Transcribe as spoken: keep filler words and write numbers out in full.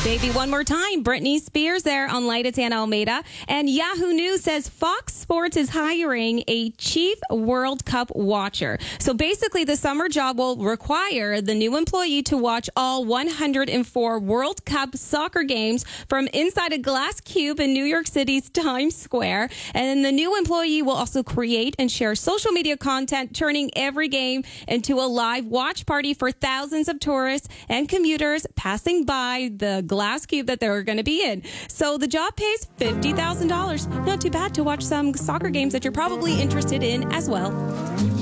Baby, one more time. Britney Spears there on Light at Anna Almeida. And Yahoo News says Fox Sports is hiring a chief World Cup watcher. So basically, the summer job will require the new employee to watch all one hundred four World Cup soccer games from inside a glass cube in New York City's Times Square. And the new employee will also create and share social media content, turning every game into a live watch party for thousands of tourists and commuters passing by the glass cube that they're going to be in. So the job pays fifty thousand dollars. Not too bad to watch some soccer games that you're probably interested in as well.